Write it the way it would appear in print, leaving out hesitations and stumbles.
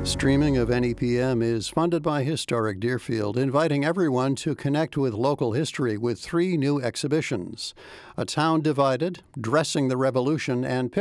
Streaming of NEPM is funded by Historic Deerfield, inviting everyone to connect with local history with 3 new exhibitions: A Town Divided, Dressing the Revolution, and